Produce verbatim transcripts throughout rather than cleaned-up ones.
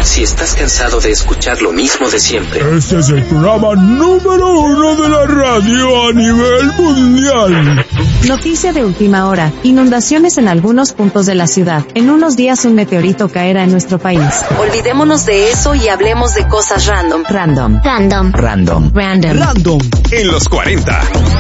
Si estás cansado de escuchar lo mismo de siempre. Este es el programa número uno de la radio a nivel mundial. Noticia de última hora. Inundaciones en algunos puntos de la ciudad. En unos días un meteorito caerá en nuestro país. Olvidémonos de eso y hablemos de cosas random. Random. Random. Random. Random. Random. En los cuarenta.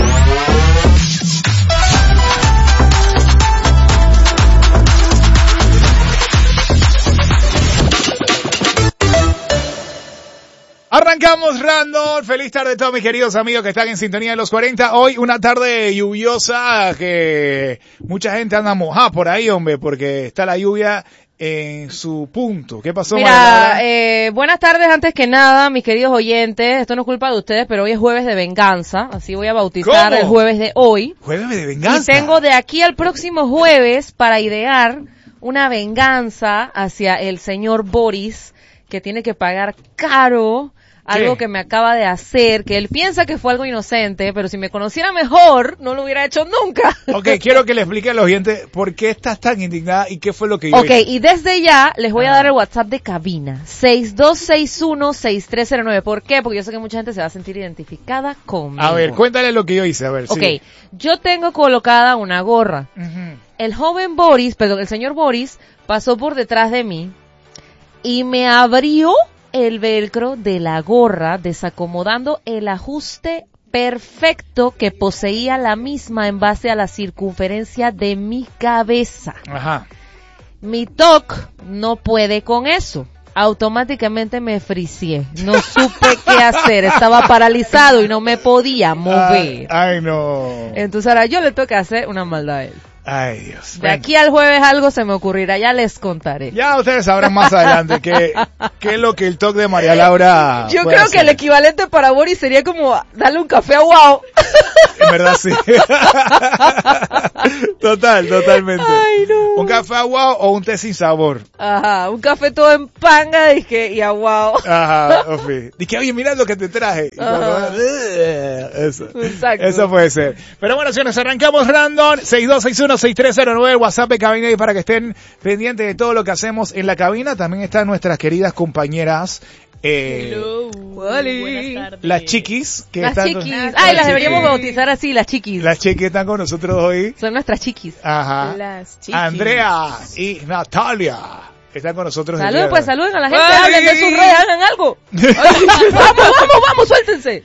Arrancamos Random. Feliz tarde a todos mis queridos amigos que están en sintonía de los cuarenta. Hoy una tarde lluviosa que mucha gente anda mojada por ahí, hombre, porque está la lluvia en su punto. ¿Qué pasó, Mira, eh, buenas tardes antes que nada, mis queridos oyentes. Esto no es culpa de ustedes, pero hoy es jueves de venganza. Así voy a bautizar ¿Cómo? El jueves de hoy. Jueves de venganza. Y tengo de aquí al próximo jueves para idear una venganza hacia el señor Boris, que tiene que pagar caro algo ¿Qué? que me acaba de hacer, que él piensa que fue algo inocente, pero si me conociera mejor, no lo hubiera hecho nunca. Ok, quiero que le explique a los oyentes por qué estás tan indignada y qué fue lo que yo Ok, hice. y desde ya les voy a Ah. dar el WhatsApp de cabina, seis dos seis uno, seis tres cero nueve. ¿Por qué? Porque yo sé que mucha gente se va a sentir identificada conmigo. A ver, cuéntale lo que yo hice, a ver. Ok, sí. yo tengo colocada una gorra. Ujú. El joven Boris, perdón, el señor Boris, pasó por detrás de mí y me abrió el velcro de la gorra, desacomodando el ajuste perfecto que poseía la misma en base a la circunferencia de mi cabeza. Ajá. Mi T O C no puede con eso. Automáticamente me fricié. No supe qué hacer. Estaba paralizado y no me podía mover. Ay, ay, no. Entonces ahora yo le tengo que hacer una maldad a él. Ay, Dios. De Bueno. aquí al jueves algo se me ocurrirá, ya les contaré. Ya ustedes sabrán más adelante qué, qué es lo que el toque de María Laura Yo puede creo que hacer. el equivalente para Boris sería como darle un café a Wow. En verdad sí. Total, totalmente. Ay, no. Un café aguado o un té sin sabor. Ajá, un café todo en panga dizque, y a Wow. Ajá, Ofi. Dije, oye, mira lo que te traje. Y cuando- Ajá. Eso. Exacto. Eso puede ser. Pero bueno, señores, arrancamos Random. seis dos seis uno, seis tres cero nueve, WhatsApp de cabina, y para que estén pendientes de todo lo que hacemos en la cabina. También están nuestras queridas compañeras. Eh, Hello. Oli. Buenas tardes. las chiquis. Que Las están chiquis. con- Ay, las chiquis. deberíamos bautizar así, las chiquis. Las chiquis están con nosotros hoy. Son nuestras chiquis. Ajá. Las chiquis. Andrea y Natalia están con nosotros. el día Saluden, de pues hoy. saluden a la gente, Ay. hablen de sus redes, hagan algo. Vamos, vamos, vamos, suéltense.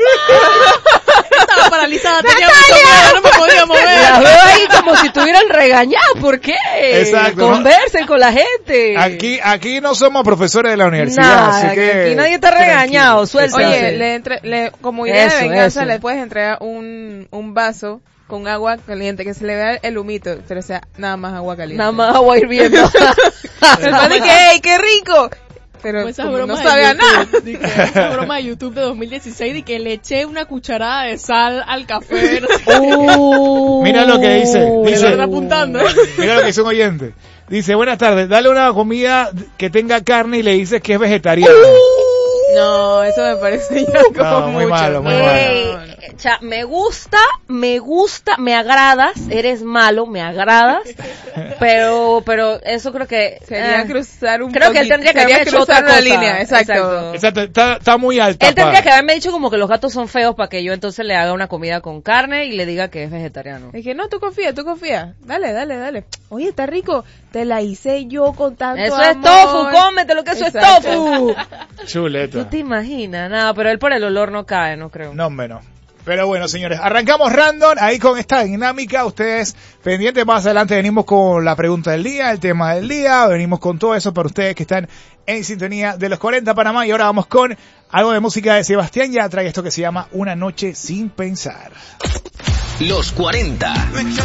Estaba paralizada, tenía mucho miedo, no me podía Las mover. veo ahí como si estuvieran regañadas, ¿por qué? Exacto, ¿no? Conversen con la gente. Aquí, aquí no somos profesores de la universidad, Nah, así que aquí nadie está regañado, tranquilo. suéltate. Exacto. Oye, le entre, le, como idea Eso, de venganza, eso. le puedes entregar un, un vaso con agua caliente, que se le vea el humito, pero sea nada más agua caliente. Nada más agua hirviendo. El man dice, ¡ey, qué rico! Pero Como esas como no bromas de sabía YouTube, nada. de que esa broma de YouTube de dos mil dieciséis de que le eché una cucharada de sal al café. No sé qué. Uh, Mira lo que dice, Me lo dice, están apuntando. mira lo que dice un oyente. Dice, buenas tardes, dale una comida que tenga carne y le dices que es vegetariana. No, eso me parece ya como No, muy mucho. malo, muy No, malo. Ey, no, no. cha, me gusta, me gusta, me agradas, eres malo, me agradas, pero, pero eso creo que Sería eh, cruzar un creo que él poquito, tendría que sería haberme hecho cruzar otra una cosa. línea, exacto. Exacto. Exacto, está, está muy alta. Él tendría pa. que haberme dicho como que los gatos son feos para que yo entonces le haga una comida con carne y le diga que es vegetariano. Es que no, tú confía, tú confía. Dale, dale, dale. Oye, está rico. Te la hice yo con tanto Eso amor. es tofu, cómete lo que eso Exacto. es tofu. Chuleta. ¿Tú te imaginas? Nada, pero él por el olor no cae, no creo. No, hombre, no. Pero bueno, señores, arrancamos Random ahí con esta dinámica. Ustedes pendientes, más adelante venimos con la pregunta del día, el tema del día, venimos con todo eso para ustedes que están en sintonía de los cuarenta Panamá. Y ahora vamos con algo de música de Sebastián Yatra y esto que se llama Una Noche Sin Pensar. Los cuarenta.